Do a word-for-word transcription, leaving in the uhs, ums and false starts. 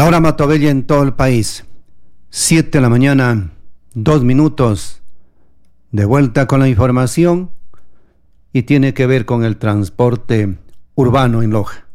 La hora Matobella en todo el país. Siete de la mañana, dos minutos. De vuelta con la información y tiene que ver con el transporte urbano en Loja.